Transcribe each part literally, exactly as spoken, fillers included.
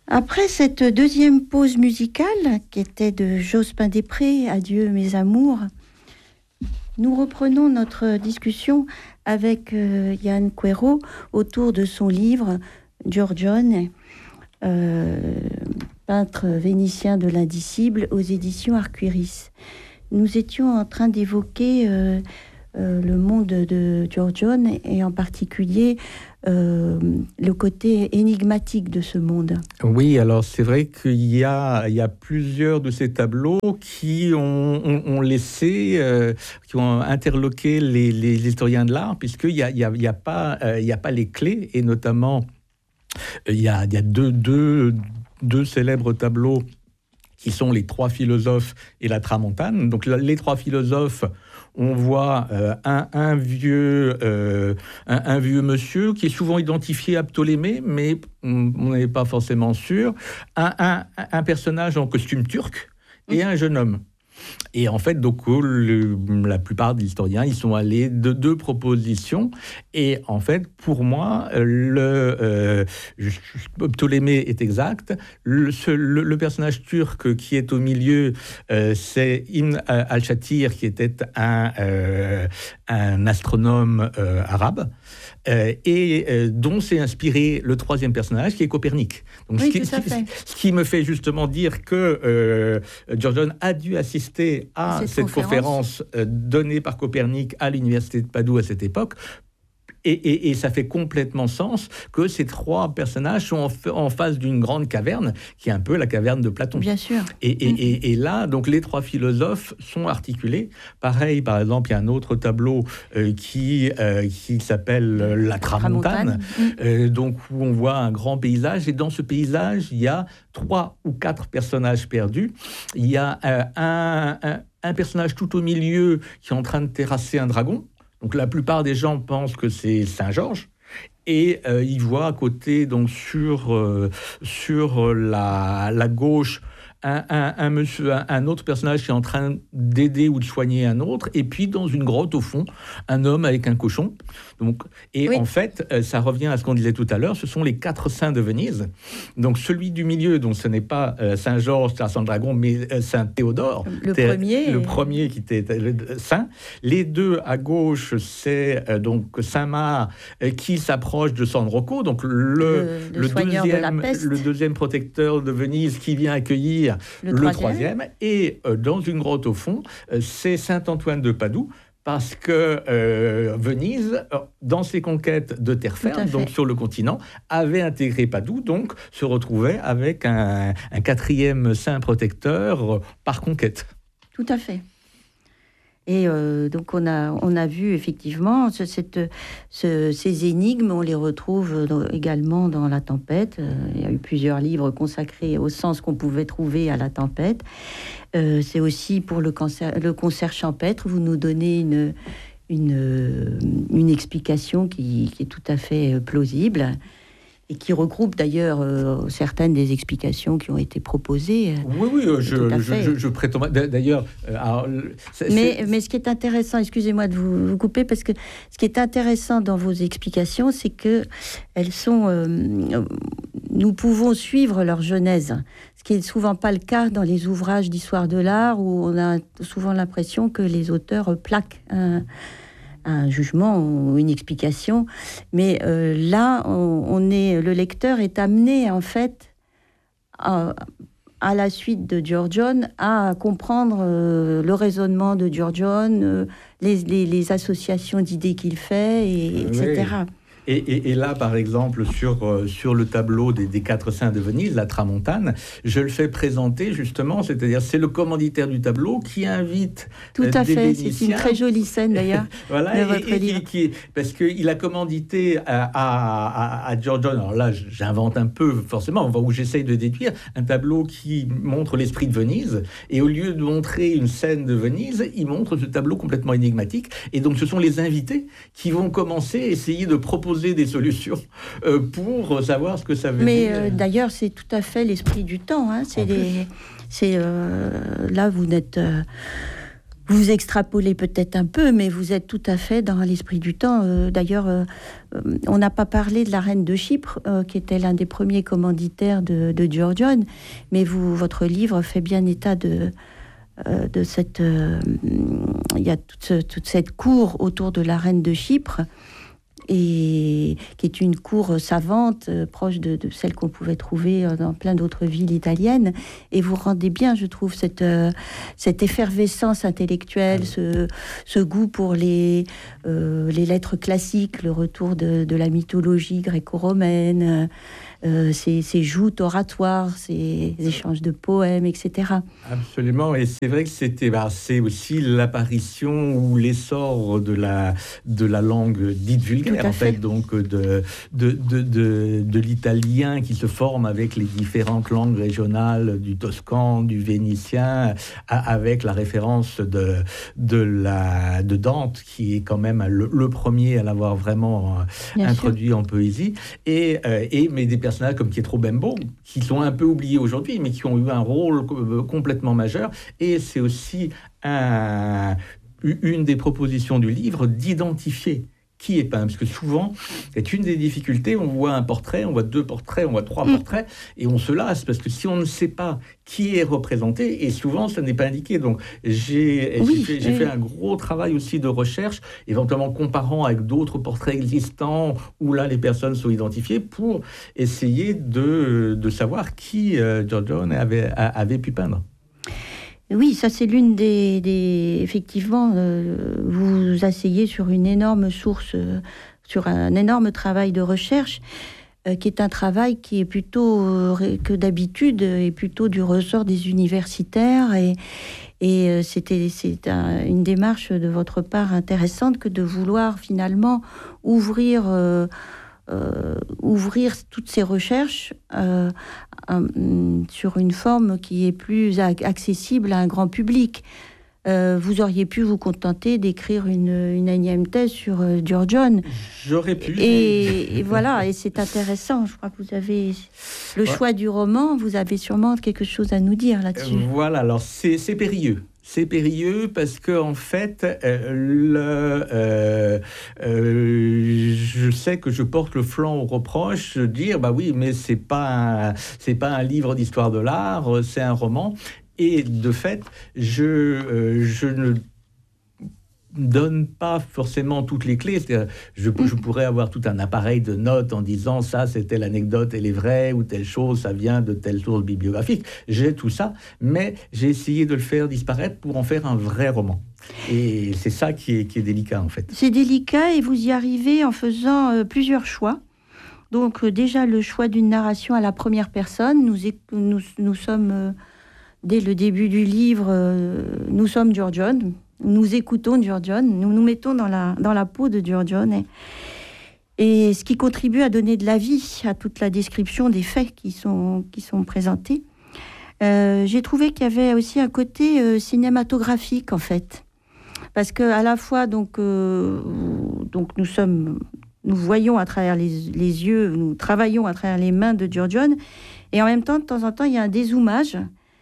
Après cette deuxième pause musicale, qui était de Jospin-Després, Adieu mes amours, nous reprenons notre discussion avec euh, Yann Quero autour de son livre Giorgione, euh, peintre vénitien de l'indicible, aux éditions Arcueris. Nous étions en train d'évoquer euh, euh, le monde de Giorgione et en particulier euh, le côté énigmatique de ce monde. Oui, alors c'est vrai qu'il y a, il y a plusieurs de ces tableaux qui ont, ont, ont laissé, euh, qui ont interloqué les, les, les historiens de l'art, puisqu'il n'y a, il y a, il y a, pas, euh, il y a pas les clés, et notamment il y a, il y a deux, deux, deux célèbres tableaux qui sont les trois philosophes et la Tramontane. Donc les trois philosophes, on voit euh, un, un, vieux, euh, un, un vieux monsieur qui est souvent identifié à Ptolémée, mais on n'est pas forcément sûr. Un, un, un personnage en costume turc et un jeune homme. Et en fait, donc, le, la plupart des historiens, ils sont allés de deux propositions. Et en fait, pour moi, le, euh, Ptolémée est exact. Le, ce, le, le personnage turc qui est au milieu, euh, c'est Ibn al-Shatir, qui était un, euh, un astronome euh, arabe. Euh, et euh, dont s'est inspiré le troisième personnage, qui est Copernic. Donc, oui, ce, qui, tout à fait. ce qui me fait justement dire que euh, Giorgione a dû assister à cette, cette conférence, conférence euh, donnée par Copernic à l'université de Padoue à cette époque. Et, et, et ça fait complètement sens que ces trois personnages sont en, en face d'une grande caverne, qui est un peu la caverne de Platon. Bien sûr. Et, et, mmh. et, et là, donc, les trois philosophes sont articulés. Pareil, par exemple, il y a un autre tableau euh, qui, euh, qui s'appelle euh, La Tramontane, mmh. euh, donc, où on voit un grand paysage. Et dans ce paysage, il y a trois ou quatre personnages perdus. Il y a euh, un, un, un personnage tout au milieu qui est en train de terrasser un dragon. Donc la plupart des gens pensent que c'est Saint-Georges, et euh, ils voient à côté, donc sur, euh, sur la, la gauche, un, un, un, monsieur, un, un autre personnage qui est en train d'aider ou de soigner un autre, et puis dans une grotte au fond, un homme avec un cochon. Donc, et oui. En fait, euh, ça revient à ce qu'on disait tout à l'heure, ce sont les quatre saints de Venise. Donc celui du milieu, donc ce n'est pas euh, Saint-Georges, Saint-Dragon, mais euh, Saint-Théodore. Le premier. Le premier qui était le saint. Les deux à gauche, c'est euh, donc Saint-Marc euh, qui s'approche de San Rocco, donc le, le, le, le, deuxième, de la peste. le deuxième protecteur de Venise qui vient accueillir le, le troisième. troisième. Et euh, dans une grotte au fond, euh, c'est Saint-Antoine de Padoue, parce que euh, Venise, dans ses conquêtes de terre ferme, donc sur le continent, avait intégré Padoue, donc se retrouvait avec un, un quatrième saint protecteur euh, par conquête. Tout à fait. Et euh, donc on a, on a vu effectivement ce, cette, ce, ces énigmes, on les retrouve dans, également dans La Tempête. Euh, il y a eu plusieurs livres consacrés au sens qu'on pouvait trouver à La Tempête. Euh, c'est aussi pour le, cancer, le concert champêtre, vous nous donnez une, une, une explication qui, qui est tout à fait plausible. Et qui regroupe d'ailleurs euh, certaines des explications qui ont été proposées. Oui, oui, je, je, je, je prétends... D'ailleurs... Euh, alors, c'est, mais, c'est... mais ce qui est intéressant, excusez-moi de vous, vous couper, parce que ce qui est intéressant dans vos explications, c'est qu'elles sont... Euh, nous pouvons suivre leur genèse, ce qui n'est souvent pas le cas dans les ouvrages d'histoire de l'art, où on a souvent l'impression que les auteurs plaquent un... un jugement ou une explication, mais euh, là, on, on est, le lecteur est amené en fait à, à la suite de Giorgione à comprendre euh, le raisonnement de Giorgione, euh, les, les, les associations d'idées qu'il fait, et, et cetera. Oui. Et, et, et là, par exemple, sur, euh, sur le tableau des, des quatre saints de Venise, la Tramontane, je le fais présenter justement, c'est-à-dire c'est le commanditaire du tableau qui invite Tout euh, à des fait, Vénitiens. C'est une très jolie scène d'ailleurs. Voilà, de et, votre et, livre. Et, qui, parce qu'il a commandité à, à, à, à Giorgione, alors là j'invente un peu forcément, où j'essaye de déduire, un tableau qui montre l'esprit de Venise, et au lieu de montrer une scène de Venise, il montre ce tableau complètement énigmatique, et donc ce sont les invités qui vont commencer à essayer de proposer des solutions euh, pour savoir ce que ça veut Mais, dire. Mais euh, d'ailleurs, c'est tout à fait l'esprit du temps. Hein. C'est les, c'est, euh, là, vous n'êtes... Euh, vous extrapolez peut-être un peu, mais vous êtes tout à fait dans l'esprit du temps. Euh, d'ailleurs, euh, on n'a pas parlé de la reine de Chypre, euh, qui était l'un des premiers commanditaires de, de Giorgione, mais vous, votre livre fait bien état de, euh, de cette... Euh, il y a toute, toute cette cour autour de la reine de Chypre, et qui est une cour savante, euh, proche de, de celle qu'on pouvait trouver euh, dans plein d'autres villes italiennes. Et vous rendez bien, je trouve, cette, euh, cette effervescence intellectuelle, ce, ce goût pour les, euh, les lettres classiques, le retour de, de la mythologie gréco-romaine, euh, ces, ces joutes oratoires, ces échanges de poèmes, et cetera. Absolument, et c'est vrai que c'était, bah, c'est aussi l'apparition ou l'essor de la, de la langue dite vulgaire, en fait, fait, donc de, de, de, de, de l'italien qui se forme avec les différentes langues régionales, du toscan, du vénitien, à, avec la référence de, de, la, de Dante, qui est quand même le, le premier à l'avoir vraiment Bien introduit sûr. en poésie, et, euh, et mais des personnages comme Pietro Bembo, qui sont un peu oubliés aujourd'hui, mais qui ont eu un rôle complètement majeur. Et c'est aussi un, une des propositions du livre d'identifier qui est peint, parce que souvent, c'est une des difficultés, on voit un portrait, on voit deux portraits, on voit trois mmh. portraits, et on se lasse, parce que si on ne sait pas qui est représenté, et souvent, ça n'est pas indiqué. Donc, j'ai, oui, j'ai, fait, j'ai oui. fait un gros travail aussi de recherche, éventuellement comparant avec d'autres portraits existants, où là, les personnes sont identifiées, pour essayer de, de savoir qui euh, Giorgione avait, avait pu peindre. Oui, ça c'est l'une des... des effectivement, euh, vous asseyez sur une énorme source, euh, sur un énorme travail de recherche, euh, qui est un travail qui est plutôt, euh, que d'habitude, est plutôt du ressort des universitaires. Et, et euh, c'était, c'est un, une démarche de votre part intéressante que de vouloir finalement ouvrir... Euh, Euh, ouvrir toutes ces recherches euh, un, sur une forme qui est plus accessible à un grand public. Euh, vous auriez pu vous contenter d'écrire une, une énième thèse sur euh, Giorgione. J'aurais pu. Et, et voilà, et c'est intéressant. Je crois que vous avez le ouais. choix du roman. Vous avez sûrement quelque chose à nous dire là-dessus. Euh, voilà, alors c'est, c'est périlleux. C'est périlleux parce que en fait, euh, le, euh, euh, je sais que je porte le flanc au reproche de dire bah oui, mais c'est pas un, c'est pas un livre d'histoire de l'art, c'est un roman. Et de fait, je, euh, je ne donne pas forcément toutes les clés. C'est-à-dire, je, je pourrais avoir tout un appareil de notes en disant ça, c'est telle anecdote, elle est vraie, ou telle chose, ça vient de telle source bibliographique. J'ai tout ça, mais j'ai essayé de le faire disparaître pour en faire un vrai roman. Et c'est ça qui est, qui est délicat, en fait. C'est délicat, et vous y arrivez en faisant euh, plusieurs choix. Donc, euh, déjà, le choix d'une narration à la première personne. Nous, nous, nous sommes, euh, dès le début du livre, euh, nous sommes Giorgione. Nous écoutons Giorgione, nous nous mettons dans la, dans la peau de Giorgione, et, et ce qui contribue à donner de la vie à toute la description des faits qui sont, qui sont présentés. Euh, j'ai trouvé qu'il y avait aussi un côté euh, cinématographique, en fait, parce qu'à la fois, donc, euh, donc nous sommes, nous voyons à travers les, les yeux, nous travaillons à travers les mains de Giorgione, et en même temps, de temps en temps, il y a un dézoomage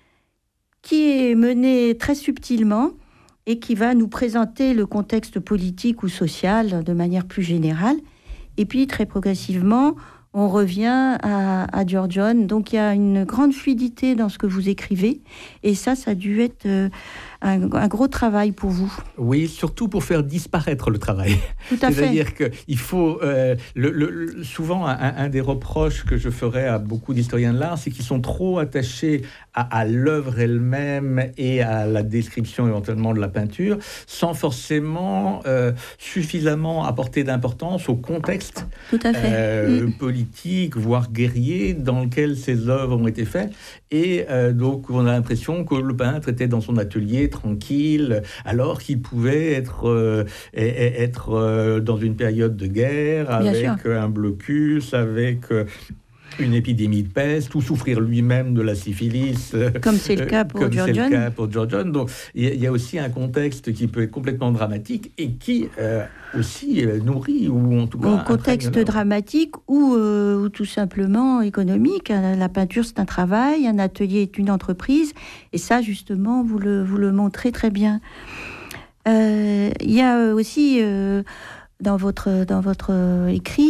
qui est mené très subtilement, et qui va nous présenter le contexte politique ou social de manière plus générale. Et puis, très progressivement, on revient à, à Giorgione. Donc, il y a une grande fluidité dans ce que vous écrivez. Et ça, ça a dû être euh, un, un gros travail pour vous. Oui, surtout pour faire disparaître le travail. Tout à fait. C'est-à-dire qu'il faut... Euh, le, le, souvent, un, un des reproches que je ferais à beaucoup d'historiens de l'art, c'est qu'ils sont trop attachés à, à l'œuvre elle-même et à la description éventuellement de la peinture, sans forcément euh, suffisamment apporter d'importance au contexte Tout à fait. Euh, mmh. politique, voire guerrier, dans lequel ces œuvres ont été faites. Et euh, donc, on a l'impression que le peintre était dans son atelier, tranquille, alors qu'il pouvait être, euh, être euh, dans une période de guerre, avec un blocus, avec... Euh, une épidémie de peste, ou souffrir lui-même de la syphilis. Comme c'est le cas pour Giorgione. Comme c'est le cas pour Giorgione. Donc, il y, y a aussi un contexte qui peut être complètement dramatique et qui euh, aussi euh, nourrit, ou en tout cas... Un contexte dramatique ou, euh, ou tout simplement économique. La peinture, c'est un travail, un atelier est une entreprise, et ça, justement, vous le, vous le montrez très bien. Euh, il y a aussi euh, dans votre, dans votre euh, écrit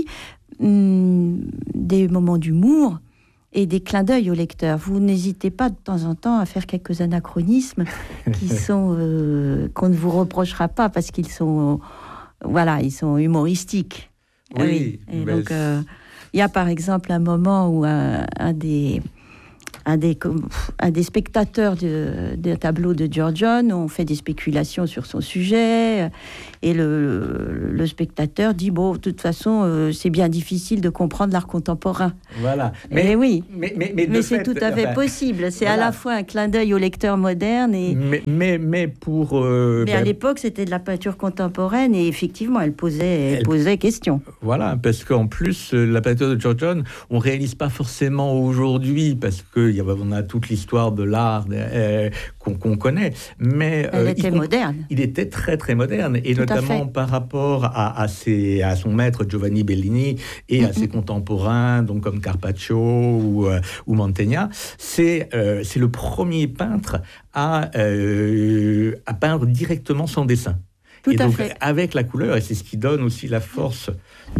hum, des moments d'humour et des clins d'œil au lecteur. Vous n'hésitez pas de temps en temps à faire quelques anachronismes qui sont euh, qu'on ne vous reprochera pas parce qu'ils sont, voilà, ils sont humoristiques. Oui. oui. Et mais... donc, euh, il y a par exemple un moment où un, un des Un des, un des spectateurs de, de tableau de Giorgione ont fait des spéculations sur son sujet et le, le spectateur dit bon, de toute façon euh, c'est bien difficile de comprendre l'art contemporain. Voilà. Mais, mais oui, mais, mais, mais, mais c'est fait, tout à fait enfin, possible. C'est voilà. à la fois un clin d'œil au lecteur moderne et. Mais mais, mais pour. Euh, mais ben, à l'époque c'était de la peinture contemporaine et effectivement elle posait, elle elle, posait question. Voilà, parce qu'en plus la peinture de Giorgione, on réalise pas forcément aujourd'hui parce que y a, on a toute l'histoire de l'art euh, qu'on, qu'on connaît, mais elle euh, était il, moderne. Il était très très moderne et Tout notamment par rapport à, à, ses, à son maître Giovanni Bellini et mm-hmm. à ses contemporains, donc comme Carpaccio ou, euh, ou Mantegna. C'est euh, c'est le premier peintre à euh, à peindre directement sans dessin. Tout et à donc, fait. avec la couleur, et c'est ce qui donne aussi la force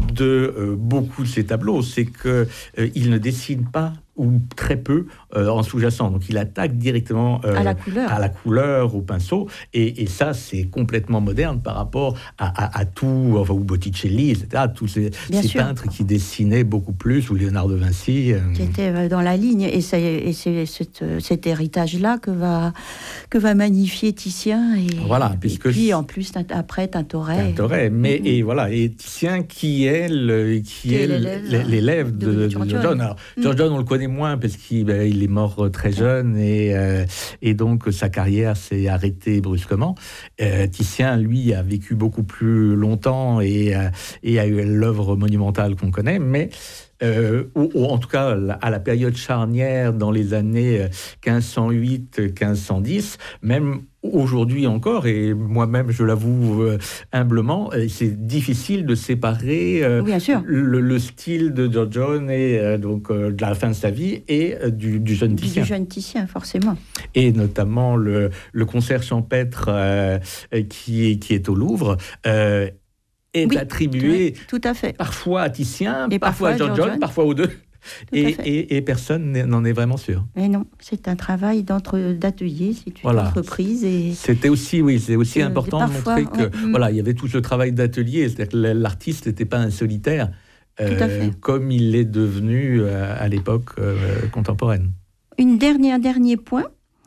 de euh, beaucoup de ces tableaux, c'est qu'il euh, ne dessine pas ou très peu euh, en sous-jacent. Donc, il attaque directement euh, à la couleur, à la couleur, au pinceau. Et, et ça, c'est complètement moderne par rapport à, à, à tout, enfin, ou Botticelli, et cetera. Tous ces, ces peintres qui dessinaient beaucoup plus, ou Léonard de Vinci. Euh... Qui étaient dans la ligne. Et c'est, et c'est cet, cet héritage-là que va, que va magnifier Titien. Et, voilà, et puisque puis, en plus, après, Tintoret. Tintoret. Mais, mm-hmm. et voilà, et Titien qui est, le, qui, qui est, est l'élève, l'élève de, de, de Giorgione. Alors, mm. Giorgione, on le connaît moins parce qu'il ben, il est mort très jeune et, euh, et donc sa carrière s'est arrêtée brusquement. Euh, Titien, lui, a vécu beaucoup plus longtemps et, euh, et a eu l'œuvre monumentale qu'on connaît, mais Euh, ou, ou en tout cas à la période charnière dans les années quinze cent huit quinze cent dix, même aujourd'hui encore, et moi-même je l'avoue euh, humblement, euh, c'est difficile de séparer euh, Bien sûr. Le, le style de Giorgione et euh, donc euh, de la fin de sa vie et euh, du, du jeune Titien. Du jeune Titien, forcément. Et notamment le, le concert champêtre euh, qui, qui est au Louvre. Euh, est oui, attribué tout à fait. parfois à Titien, et parfois, parfois à Giorgione, parfois aux deux. Et, et, et personne n'en est vraiment sûr. Mais non, c'est un travail d'atelier, c'est une voilà. entreprise. Et c'était aussi, oui, c'est aussi euh, important de montrer que, ouais. voilà, il y avait tout ce travail d'atelier, c'est-à-dire que l'artiste n'était pas un solitaire, euh, comme il est devenu euh, à l'époque euh, contemporaine. Une dernière, dernier point,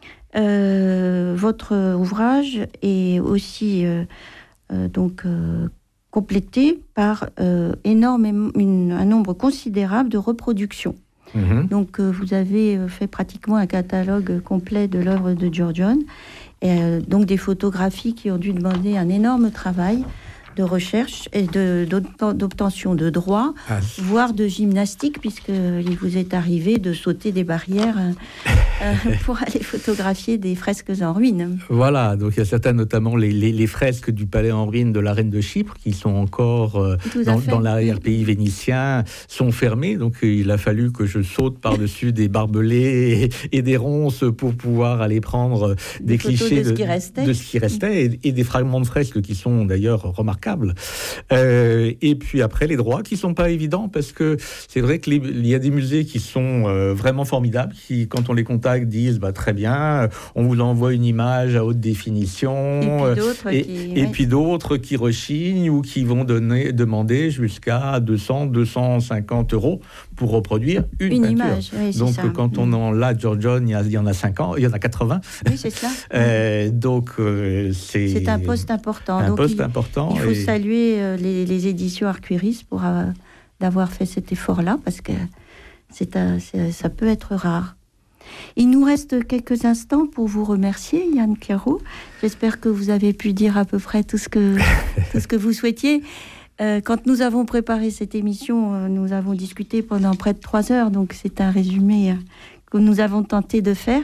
euh, votre ouvrage est aussi euh, euh, donc euh, complété par euh, énormément, une, un nombre considérable de reproductions. Mmh. Donc, euh, vous avez fait pratiquement un catalogue complet de l'œuvre de Giorgione, et euh, donc des photographies qui ont dû demander un énorme travail de recherche et de, d'obtention de droits, ah. voire de gymnastique, puisqu'il vous est arrivé de sauter des barrières euh, pour aller photographier des fresques en ruine. Voilà, donc il y a certains, notamment les, les, les fresques du palais en ruine de la reine de Chypre, qui sont encore euh, dans, dans l'arrière-pays vénitien, sont fermées, donc il a fallu que je saute par-dessus des barbelés et, et des ronces pour pouvoir aller prendre des, des clichés de ce, de, qui restait. de ce qui restait, et, et des fragments de fresques qui sont d'ailleurs remarquables. Euh, et puis après, les droits qui sont pas évidents, parce que c'est vrai qu'il y a des musées qui sont euh, vraiment formidables, qui, quand on les contacte, disent bah, très bien, on vous envoie une image à haute définition, et puis d'autres, et, qui, et oui. puis d'autres qui rechignent ou qui vont donner, demander jusqu'à deux cents, deux cent cinquante euros pour reproduire une, une peinture. Image, oui, donc ça. quand on en l'a Giorgione, il y, a, il y en a cinquante, il y en a quatre-vingts. Oui, c'est cela. euh, donc euh, c'est, c'est un poste important. Un donc poste il, important. Il faut et... saluer euh, les, les éditions Arcueris pour euh, d'avoir fait cet effort-là, parce que c'est, un, c'est ça peut être rare. Il nous reste quelques instants pour vous remercier, Yann Queyroux. J'espère que vous avez pu dire à peu près tout ce que, tout ce que vous souhaitiez. Euh, quand nous avons préparé cette émission, euh, nous avons discuté pendant près de trois heures, donc c'est un résumé euh, que nous avons tenté de faire.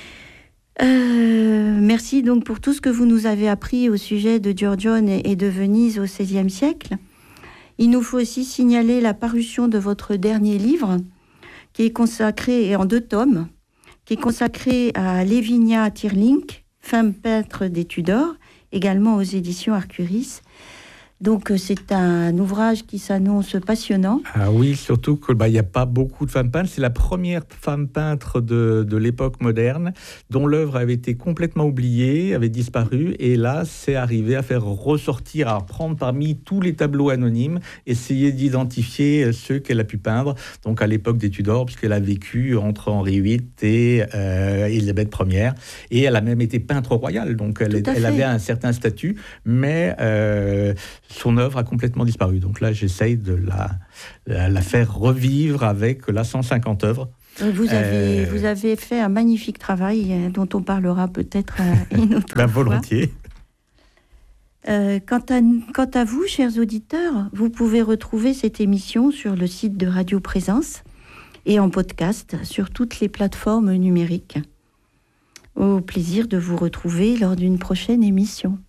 Euh, merci donc pour tout ce que vous nous avez appris au sujet de Giorgione et, et de Venise au seizième siècle. Il nous faut aussi signaler la parution de votre dernier livre, qui est consacré, et en deux tomes, qui est consacré à Lavinia Teirlinck, femme peintre des Tudors, également aux éditions Arcuris. Donc, c'est un ouvrage qui s'annonce passionnant. Ah oui, surtout qu'il bah, n'y a pas beaucoup de femmes peintres. C'est la première femme peintre de, de l'époque moderne dont l'œuvre avait été complètement oubliée, avait disparu. Et là, c'est arrivé à faire ressortir, à prendre parmi tous les tableaux anonymes, essayer d'identifier ceux qu'elle a pu peindre. Donc, à l'époque des Tudors, puisqu'elle a vécu entre Henri huit et euh, Élisabeth première. Et elle a même été peintre royale. Donc, elle, elle avait un certain statut. Mais... Euh, son œuvre a complètement disparu. Donc là, j'essaye de la, la, la faire revivre avec là cent cinquante œuvres. Vous avez, euh... vous avez fait un magnifique travail euh, dont on parlera peut-être euh, une autre ben, fois. Volontiers. Euh, quant, à, quant à vous, chers auditeurs, vous pouvez retrouver cette émission sur le site de Radio Présence et en podcast sur toutes les plateformes numériques. Au plaisir de vous retrouver lors d'une prochaine émission.